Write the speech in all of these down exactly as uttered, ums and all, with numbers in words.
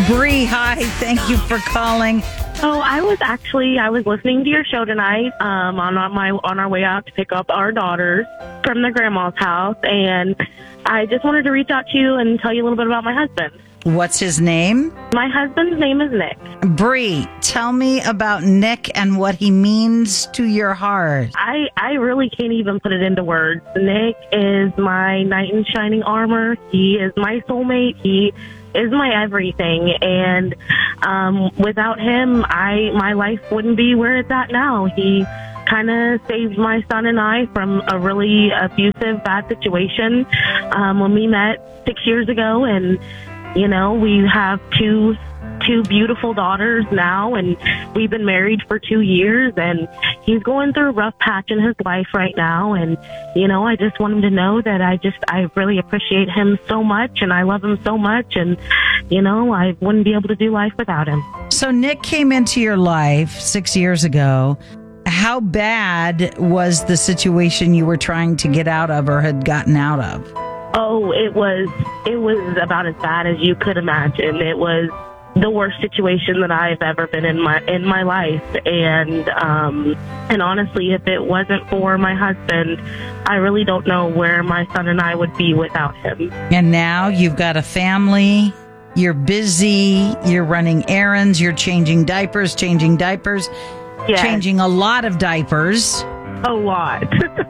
Bree, hi. Thank you for calling. Oh, I was actually, I was listening to your show tonight um, on, on my on our way out to pick up our daughters from their grandma's house, and I just wanted to reach out to you and tell you a little bit about my husband. What's his name? My husband's name is Nick. Bree, tell me about Nick and what he means to your heart. I, I really can't even put it into words. Nick is my knight in shining armor. He is my soulmate. He is my everything, and um, without him, I my life wouldn't be where it's at now. He kind of saved my son and I from a really abusive, bad situation um, when we met six years ago, and you know, we have two two beautiful daughters now, and we've been married for two years, and he's going through a rough patch in his life right now, and, you know, I just want him to know that I just, I really appreciate him so much, and I love him so much, and, you know, I wouldn't be able to do life without him. So Nick came into your life six years ago. How bad was the situation you were trying to get out of or had gotten out of? Oh, it was, it was about as bad as you could imagine. It was the worst situation that I've ever been in my in my life, and um, and honestly, if it wasn't for my husband, I really don't know where my son and I would be without him. And now you've got a family. You're busy. You're running errands. You're changing diapers, changing diapers, Yes. changing a lot of diapers. A lot.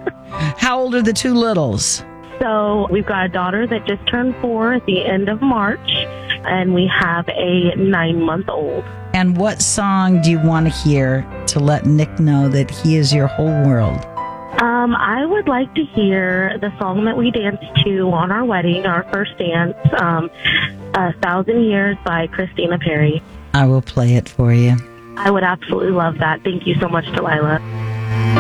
How old are the two littles? So we've got a daughter that just turned four at the end of March, and we have a nine-month-old. And what song do you want to hear to let Nick know that he is your whole world? Um, I would like to hear the song that we danced to on our wedding, our first dance, um, A Thousand Years by Christina Perri. I will play it for you. I would absolutely love that. Thank you so much, Delilah.